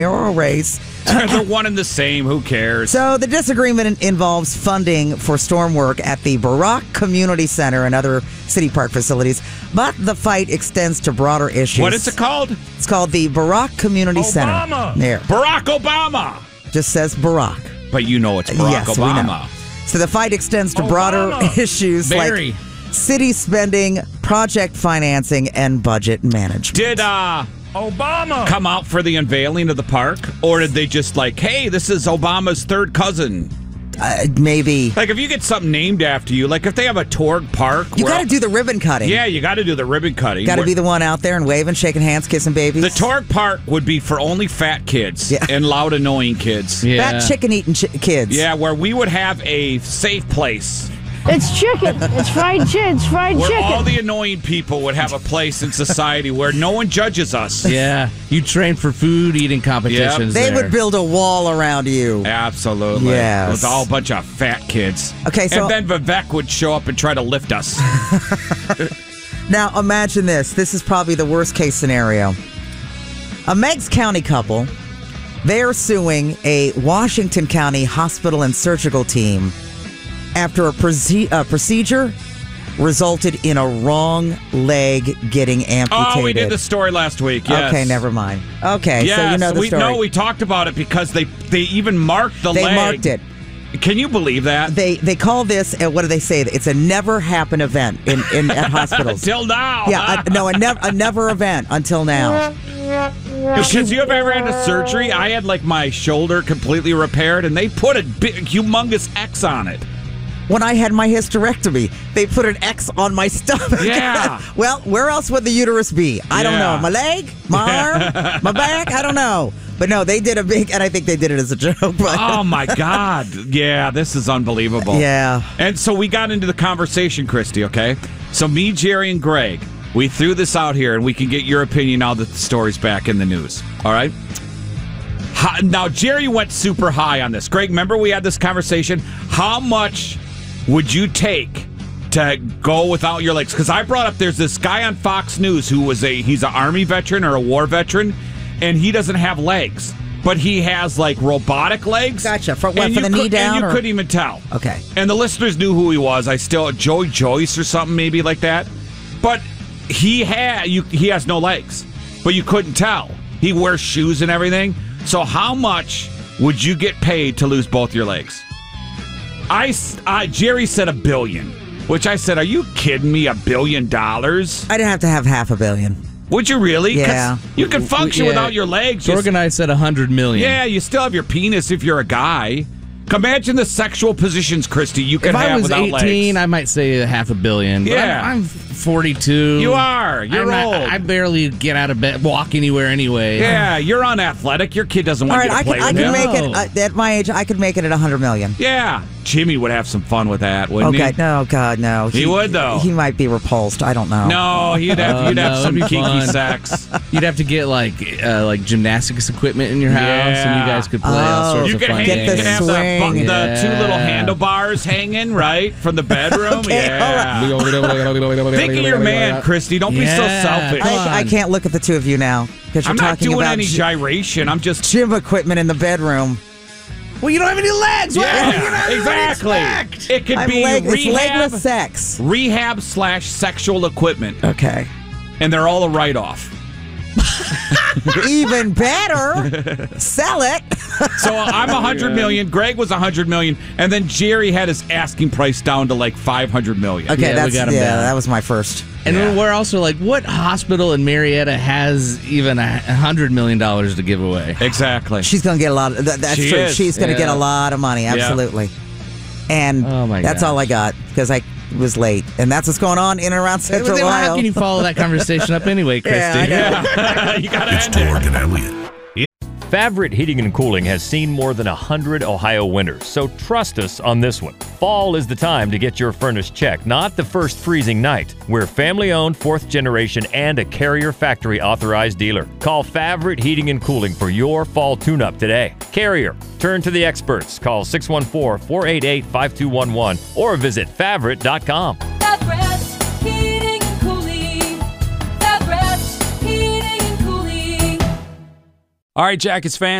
mayoral race. They're one and the same. Who cares? So the disagreement involves funding for storm work at the Barack Community Center and other city park facilities, but the fight extends to broader issues. What is it called? It's called the Barack Community Center. There. Barack Obama. Just says Barack. But you know it's Barack Yes, Obama. we know. So the fight extends to broader issues like city spending, project financing, and budget management. Did Obama come out for the unveiling of the park? Or did they just like, hey, this is Obama's third cousin? Maybe. Like if you get something named after you, like if they have a Torg Park. You got to do the ribbon cutting. Yeah, you got to do the ribbon cutting. Got to be the one out there and waving, shaking hands, kissing babies. The Torg Park would be for only fat kids and loud, annoying kids. Fat chicken-eating kids. Yeah, where we would have a safe place. It's chicken. It's fried chicken. It's fried where chicken. all the annoying people would have a place in society where no one judges us. Yeah. You train for food eating competitions. They would build a wall around you. Absolutely. Yes. With all a bunch of fat kids. Okay, so... And then Vivek would show up and try to lift us. Now, imagine this. This is probably the worst case scenario. A Meigs County couple, they're suing a Washington County hospital and surgical team after a procedure resulted in a wrong leg getting amputated. Oh, we did the story last week, yes. Okay, never mind. Okay, yes, so you know the story. No, we talked about it because they even marked the leg. They marked it. Can you believe that? They call this, what do they say? It's a never happen event in at hospitals. Until now. Yeah, a never event until now. Because you have ever had a surgery? I had like my shoulder completely repaired and they put a big, humongous X on it. When I had my hysterectomy, they put an X on my stomach. Yeah. Well, where else would the uterus be? I don't know. My leg? My arm? My back? I don't know. But no, they did a big, and I think they did it as a joke. But. Oh, my God. Yeah, this is unbelievable. Yeah. And so we got into the conversation, Christy, okay? So me, Jerry, and Greg, we threw this out here, and we can get your opinion now that the story's back in the news. All right? Now, Jerry went super high on this. Greg, remember we had this conversation? How much would you take to go without your legs? Because I brought up, there's this guy on Fox News who was he's an Army veteran or a war veteran, and he doesn't have legs, but he has like robotic legs. Gotcha. For what? For the knee down? And you couldn't even tell. Okay. And the listeners knew who he was. Joey Joyce or something maybe like that. But he has no legs, but you couldn't tell. He wears shoes and everything. So how much would you get paid to lose both your legs? Jerry said $1 billion, which I said, are you kidding me? $1 billion? I'd have to have $500 million. Would you really? Yeah. You can function without your legs. Organized said $100 million. Yeah, you still have your penis if you're a guy. Imagine the sexual positions, Christy, you could have without legs. If I was 18, I might say $500 million. Yeah. I'm 42. You are. You're old. I barely get out of bed, walk anywhere anyway. Yeah, you're unathletic. Your kid doesn't want you to play with him. At my age, I could make it at $100 million. Yeah. Jimmy would have some fun with that, wouldn't he? No, God, no. He would, though. He might be repulsed. I don't know. No, you'd have some kinky sex. You'd have to get like gymnastics equipment in your house, and you guys could play all sorts of fun games. You could have the two little handlebars hanging, right, from the bedroom. Okay, yeah. Think of your man, Christy. Don't be so selfish. I can't look at the two of you now. I'm not doing any gyration. I'm just gym equipment in the bedroom. Well, you don't have any legs. Yeah, exactly. It could be legless sex. Rehab/sexual equipment. Okay. And they're all a write-off. Even better. Sell it. So I'm $100 million. Greg was $100 million, and then Jerry had his asking price down to like $500 million. Okay, that was my first. And we're also like, what hospital in Marietta has even $100 million to give away? Exactly. She's going to get a lot. That's true. She's going to get a lot of money. Absolutely. And that's all I got because I was late. And that's what's going on in and around Central Ohio. How can you follow that conversation up anyway, Christy? Yeah. You got to It's Torg and Elliott. Favret Heating and Cooling has seen more than 100 Ohio winters, so trust us on this one. Fall is the time to get your furnace checked, not the first freezing night. We're family-owned, 4th generation, and a Carrier factory authorized dealer. Call Favret Heating and Cooling for your fall tune-up today. Carrier, turn to the experts. Call 614-488-5211 or visit favret.com. All right, Jackets fans.